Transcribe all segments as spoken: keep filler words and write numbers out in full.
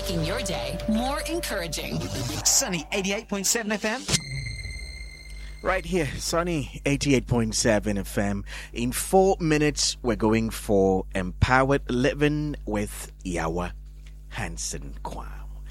making your day more encouraging. Sunny eighty-eight point seven F M. Right here, Sunny eighty-eight point seven F M. In four minutes, we're going for Empowered Living with Yawa Hansen Kwao.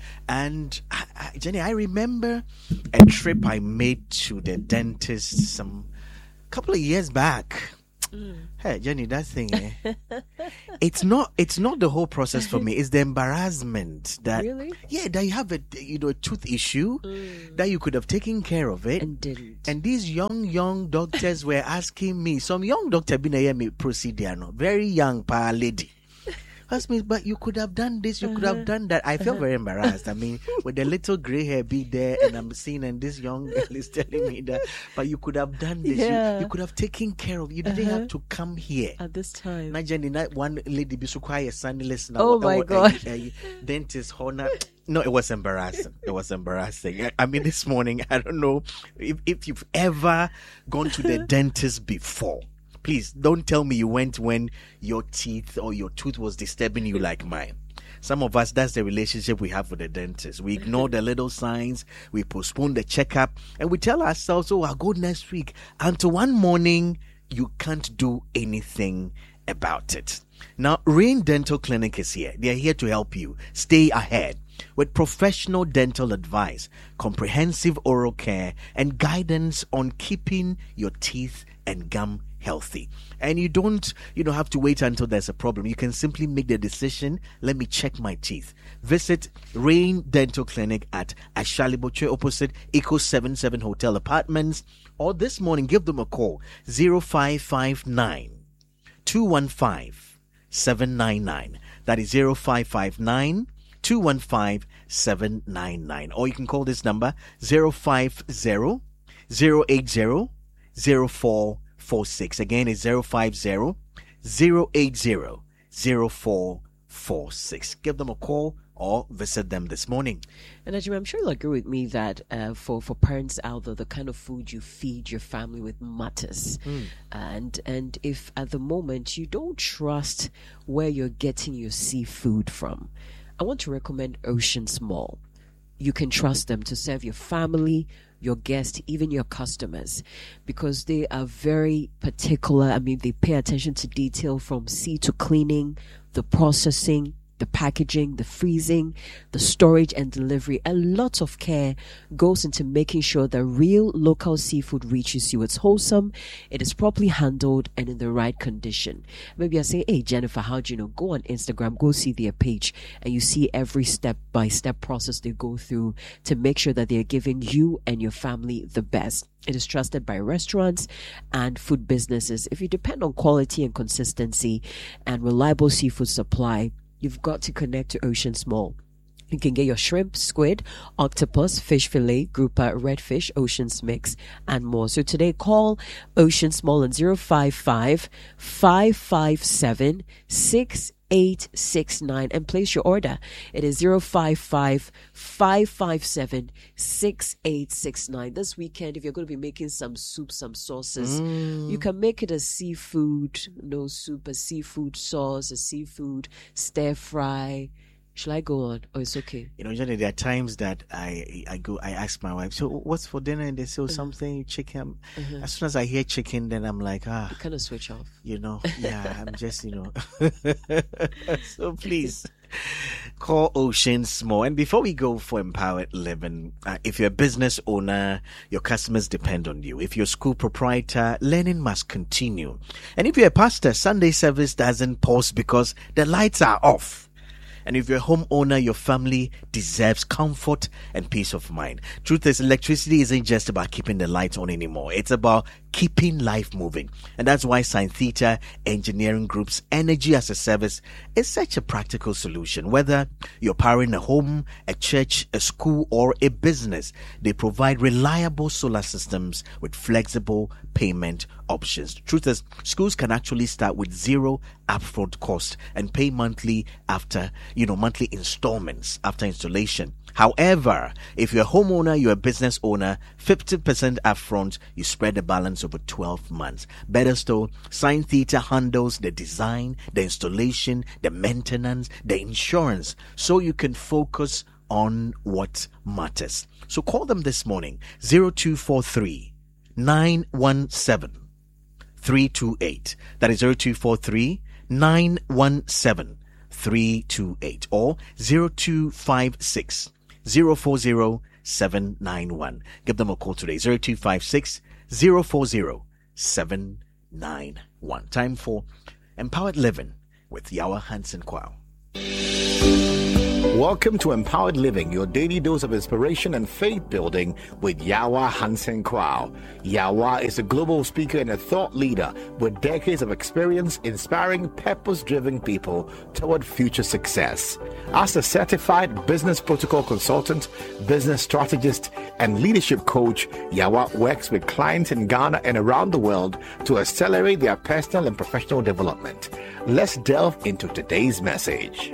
And I, I, Jenny, I remember a trip I made to the dentist some couple of years back. Mm. Hey, Jenny, that thing, eh? it's not it's not the whole process for me. It's the embarrassment that really? yeah, that you have a you know a tooth issue mm. that you could have taken care of it and didn't. And these young young doctors were asking me. Some young doctor been a me procedure, no, very young pa lady. Asked me, but you could have done this, you uh-huh. could have done that. I felt uh-huh. very embarrassed. I mean, with the little gray hair be there, and I'm seeing, and this young girl is telling me that, but you could have done this. Yeah. You, you could have taken care of. You didn't uh-huh. have to come here at this time. Imagine that one lady be so quiet, sunny listener. Oh my uh, God! Uh, uh, dentist honor. No, it was embarrassing. It was embarrassing. I, I mean, this morning, I don't know if if you've ever gone to the dentist before. Please don't tell me you went when your teeth or your tooth was disturbing you like mine. Some of us, that's the relationship we have with the dentist. We ignore the little signs, we postpone the checkup, and we tell ourselves, oh, I'll go next week. Until one morning, you can't do anything about it. Now, Rain Dental Clinic is here. They're here to help you stay ahead with professional dental advice, comprehensive oral care, and guidance on keeping your teeth and gum healthy. And you don't, you know, have to wait until there's a problem. You can simply make the decision, let me check my teeth. Visit Rain Dental Clinic at Ashaliboche opposite Eco seventy-seven Hotel Apartments, or this morning give them a call, zero five five nine, two one five, seven nine nine. That is zero five five nine, two one five, seven nine nine. Or you can call this number zero five zero, zero eight zero, zero four four six. Again, it's zero five zero, zero eight zero, zero four four six. Give them a call or visit them this morning. And Ajima, I'm sure you'll agree with me that uh, for, for parents out there, the kind of food you feed your family with matters. Mm. And and if at the moment you don't trust where you're getting your seafood from, I want to recommend Ocean's Mall. You can trust them to serve your family, your guests, even your customers, because they are very particular. I mean, they pay attention to detail from sea to cleaning, the processing, the packaging, the freezing, the storage and delivery. A lot of care goes into making sure that real local seafood reaches you. It's wholesome, it is properly handled, and in the right condition. Maybe I say, hey, Jennifer, how do you know? Go on Instagram, go see their page, and you see every step-by-step process they go through to make sure that they're giving you and your family the best. It is trusted by restaurants and food businesses. If you depend on quality and consistency and reliable seafood supply, you've got to connect to Ocean's Mall. You can get your shrimp, squid, octopus, fish fillet, grouper, redfish, Ocean's mix, and more. So today, call Ocean's Mall on zero five five, five five seven, six eight six nine and place your order. It is zero five five, five five seven, six eight six nine. This weekend, if you're going to be making some soup, some sauces, mm. you can make it a seafood, no soup, a seafood sauce, a seafood stir fry. Shall I go on? Oh, it's okay. You know, usually there are times that I I go, I ask my wife, so what's for dinner? And they say, oh, uh-huh. something, chicken. Uh-huh. As soon as I hear chicken, then I'm like, ah. You kind of switch off. You know, yeah, I'm just, you know. So please, call Ocean's Mall. And before we go for Empowered Living, uh, if you're a business owner, your customers depend on you. If you're a school proprietor, learning must continue. And if you're a pastor, Sunday service doesn't pause because the lights are off. And if you're a homeowner, your family deserves comfort and peace of mind. Truth is, electricity isn't just about keeping the lights on anymore. It's about keeping life moving. And that's why Science Theta Engineering Group's Energy as a Service is such a practical solution. Whether you're powering a home, a church, a school, or a business, they provide reliable solar systems with flexible payment options. The truth is, schools can actually start with zero upfront cost and pay monthly after, you know, monthly installments after installation. However, if you're a homeowner, you're a business owner, fifty percent upfront, you spread the balance over twelve months. Better still, Sign Theta handles the design, the installation, the maintenance, the insurance, so you can focus on what matters. So call them this morning, zero two four three, nine one seven, three two eight. That is zero two four three, nine one seven, three two eight or zero two five six, zero four zero, seven nine one. Give them a call today, zero two five six, zero four zero, seven nine one. Time for Empowered Living with Yawa Hansen Kwao. Welcome to Empowered Living, your daily dose of inspiration and faith building with Yawa Hansen Kwao. Yawa is a global speaker and a thought leader with decades of experience inspiring purpose-driven people toward future success. As a certified business protocol consultant, business strategist, and leadership coach, Yawa works with clients in Ghana and around the world to accelerate their personal and professional development. Let's delve into today's message.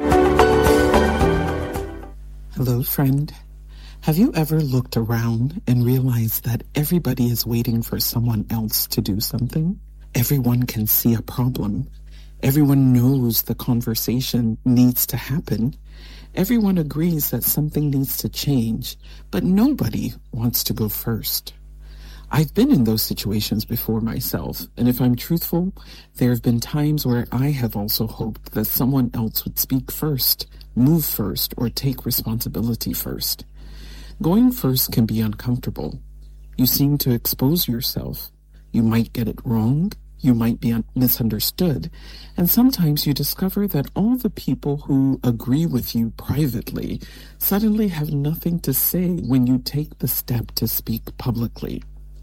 Hello, friend. Have you ever looked around and realized that everybody is waiting for someone else to do something? Everyone can see a problem. Everyone knows the conversation needs to happen. Everyone agrees that something needs to change, but nobody wants to go first. I've been in those situations before myself, and if I'm truthful, there have been times where I have also hoped that someone else would speak first, move first, or take responsibility first. Going first can be uncomfortable. You seem to expose yourself. You might get it wrong. You might be un- misunderstood. And sometimes you discover that all the people who agree with you privately suddenly have nothing to say when you take the step to speak publicly.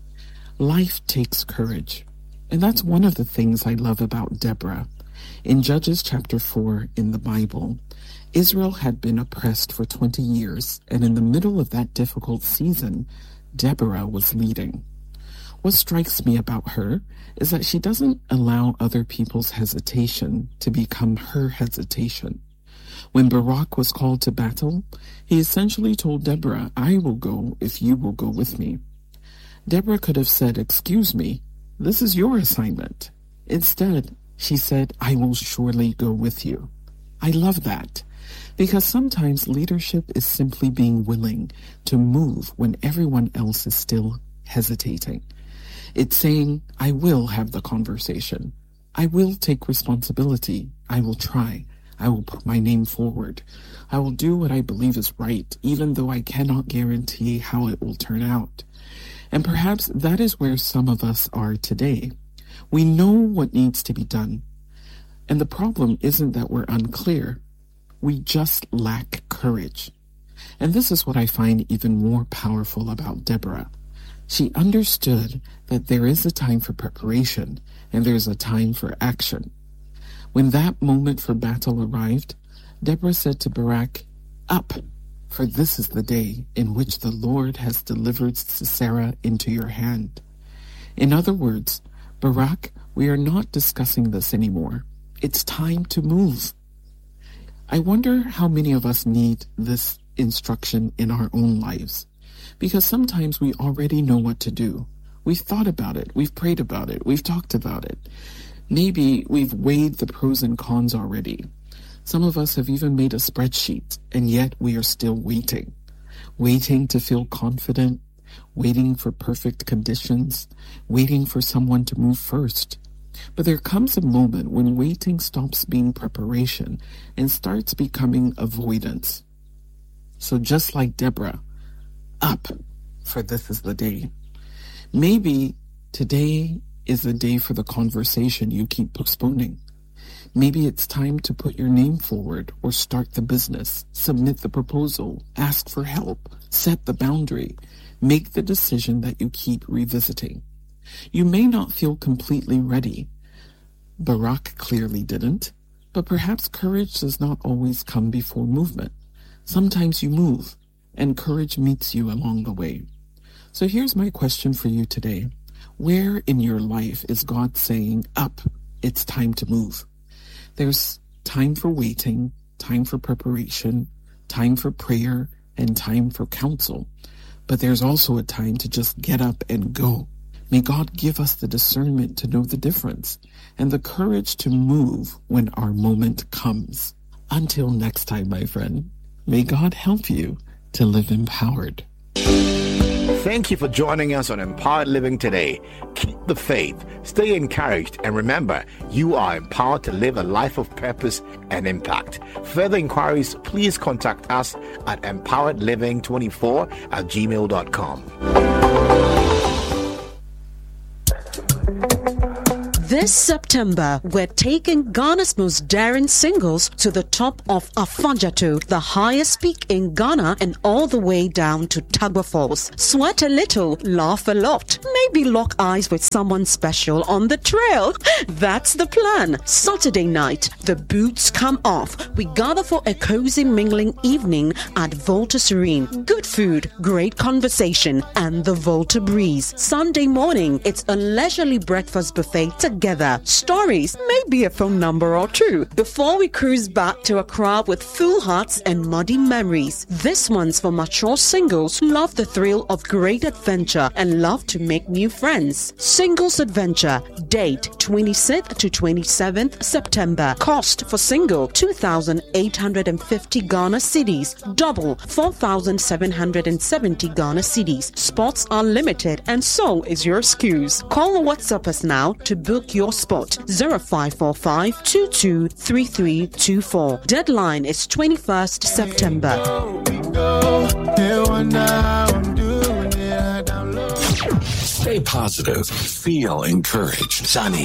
Life takes courage. And that's one of the things I love about Deborah. In Judges chapter four in the Bible, Israel had been oppressed for twenty years, and in the middle of that difficult season, Deborah was leading. What strikes me about her is that she doesn't allow other people's hesitation to become her hesitation. When Barak was called to battle, he essentially told Deborah, "I will go if you will go with me." Deborah could have said, "Excuse me, this is your assignment." Instead, she said, "I will surely go with you." I love that, because sometimes leadership is simply being willing to move when everyone else is still hesitating. It's saying, "I will have the conversation. I will take responsibility. I will try. I will put my name forward. I will do what I believe is right, even though I cannot guarantee how it will turn out." And perhaps that is where some of us are today. We know what needs to be done. And the problem isn't that we're unclear. We just lack courage. And this is what I find even more powerful about Deborah. She understood that there is a time for preparation and there's a time for action. When that moment for battle arrived, Deborah said to Barak, "Up, for this is the day in which the Lord has delivered Sisera into your hand." In other words, Barak, we are not discussing this anymore. It's time to move. I wonder how many of us need this instruction in our own lives, because sometimes we already know what to do. We've thought about it. We've prayed about it. We've talked about it. Maybe we've weighed the pros and cons already. Some of us have even made a spreadsheet, and yet we are still waiting. Waiting to feel confident, waiting for perfect conditions, waiting for someone to move first. But there comes a moment when waiting stops being preparation and starts becoming avoidance. So just like Deborah, up, for this is the day. Maybe today is the day for the conversation you keep postponing. Maybe it's time to put your name forward or start the business, submit the proposal, ask for help, set the boundary, make the decision that you keep revisiting. You may not feel completely ready. Barak clearly didn't, but perhaps courage does not always come before movement. Sometimes you move, and courage meets you along the way. So here's my question for you today. Where in your life is God saying, "Up, it's time to move"? There's time for waiting, time for preparation, time for prayer, and time for counsel, but there's also a time to just get up and go. May God give us the discernment to know the difference and the courage to move when our moment comes. Until next time, my friend, may God help you to live empowered. Thank you for joining us on Empowered Living today. Keep the faith, stay encouraged, and remember, you are empowered to live a life of purpose and impact. Further inquiries, please contact us at empowered living twenty-four at gmail dot com. This September, we're taking Ghana's most daring singles to the top of Afanjato, the highest peak in Ghana, and all the way down to Tagba Falls. Sweat a little, laugh a lot, maybe lock eyes with someone special on the trail. That's the plan. Saturday night, the boots come off. We gather for a cozy mingling evening at Volta Serene. Good food, great conversation, and the Volta breeze. Sunday morning, it's a leisurely breakfast buffet together. Stories, maybe a phone number or two, before we cruise back to Accra with full hearts and muddy memories. This one's for mature singles who love the thrill of great adventure and love to make new friends. Singles Adventure, date twenty-sixth to twenty-seventh September. Cost for single two thousand eight hundred fifty Ghana cedis, double four thousand seven hundred seventy Ghana cedis. Spots are limited and so is your excuse. Call or WhatsApp us now to book your spot. zero five four five two two three three two four. Deadline is twenty-first September. Stay positive. Feel encouraged. Sunny